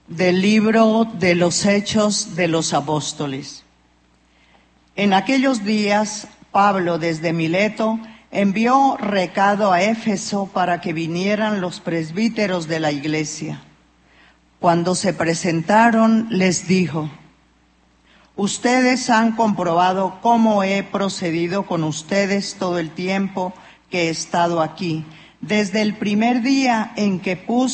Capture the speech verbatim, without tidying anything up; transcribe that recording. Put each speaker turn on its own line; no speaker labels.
Del libro de los Hechos de los Apóstoles. En aquellos días, Pablo desde Mileto envió recado a Éfeso para que vinieran los presbíteros de la iglesia. Cuando se presentaron, les dijo: ustedes han comprobado cómo he procedido con ustedes todo el tiempo que he estado aquí, desde el primer día en que puse